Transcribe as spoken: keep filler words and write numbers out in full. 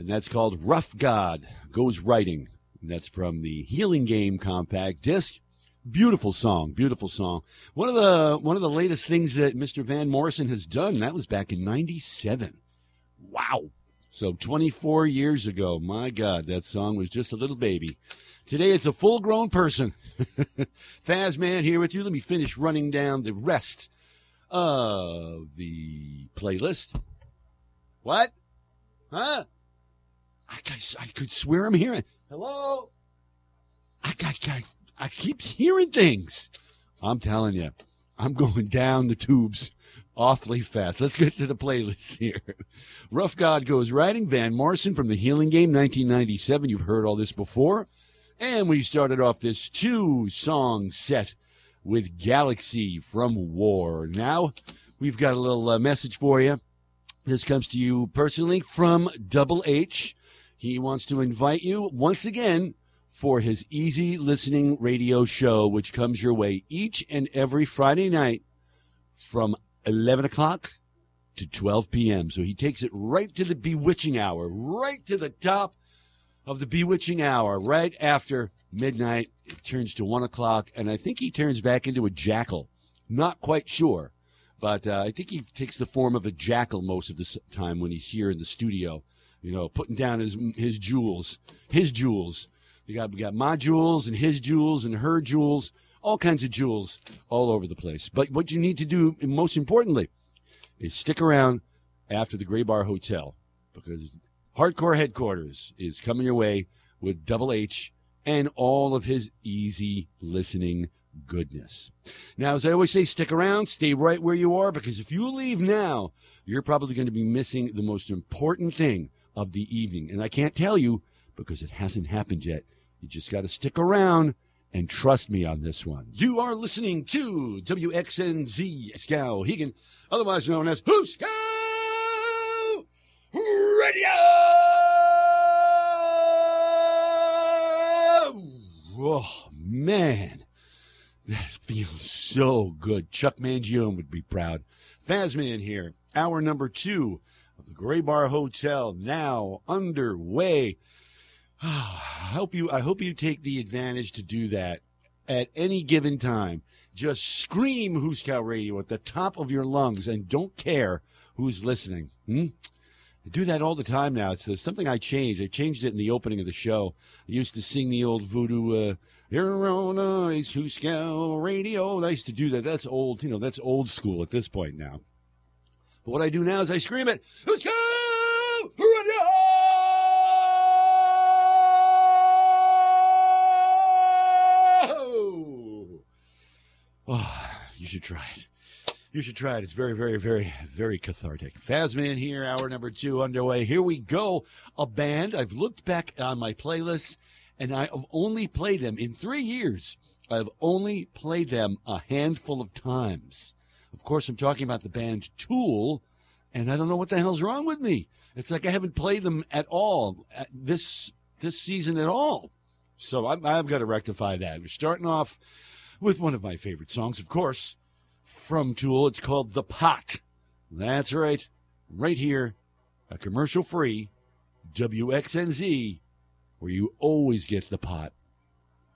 and that's called Rough God Goes Writing. And that's from the Healing Game compact disc. Beautiful song, beautiful song. One of the one of the latest things that Mister Van Morrison has done, that was back in ninety-seven. Wow. So twenty-four years ago, my God, that song was just a little baby. Today it's a full-grown person. Fazman here with you. Let me finish running down the rest of the playlist. What? Huh? I, I, I could swear I'm hearing. Hello? I, I, I, I keep hearing things. I'm telling you, I'm going down the tubes awfully fast. Let's get to the playlist here. Rough God Goes Writing, Van Morrison from the Healing Game, nineteen ninety-seven. You've heard all this before. And we started off this two-song set with Galaxy from War. Now, we've got a little uh, message for you. This comes to you personally from Double H. He wants to invite you once again for his Easy Listening radio show, which comes your way each and every Friday night from eleven o'clock to twelve p.m. So he takes it right to the bewitching hour, right to the top of the bewitching hour, right after midnight. It turns to one o'clock, and I think he turns back into a jackal. Not quite sure, but uh, I think he takes the form of a jackal most of the time when he's here in the studio, you know, putting down his his jewels, his jewels. We got, we got my jewels and his jewels and her jewels, all kinds of jewels all over the place. But what you need to do, most importantly, is stick around after the Gray Bar Hotel, because Hardcore Headquarters is coming your way with Double H and all of his easy listening goodness. Now, as I always say, stick around, stay right where you are, because if you leave now, you're probably going to be missing the most important thing of the evening. And I can't tell you because it hasn't happened yet. You just got to stick around and trust me on this one. You are listening to W X N Z Skowhegan, otherwise known as Husko Radio! Oh, man. That feels so good. Chuck Mangione would be proud. Fazman here. Hour number two of the Gray Bar Hotel now underway. I hope you, I hope you take the advantage to do that at any given time. Just scream Husko Radio at the top of your lungs and don't care who's listening. Hmm? I do that all the time now. It's uh, something I changed. I changed it in the opening of the show. I used to sing the old voodoo, uh, you're on ice, Husko Radio. I used to do that. That's old, you know, that's old school at this point now. But what I do now is I scream it, Husko Radio! Oh, you should try it. You should try it. It's very, very, very, very cathartic. Fazman here, hour number two underway. Here we go. A band. I've looked back on my playlists, and I've only played them in three years. I've only played them a handful of times. Of course, I'm talking about the band Tool, and I don't know what the hell's wrong with me. It's like I haven't played them at all this this season at all. So I'm, I've got to rectify that. We're starting off with one of my favorite songs, of course, from Tool. It's called The Pot. That's right. Right here, a commercial-free W X N Z, where you always get the pot.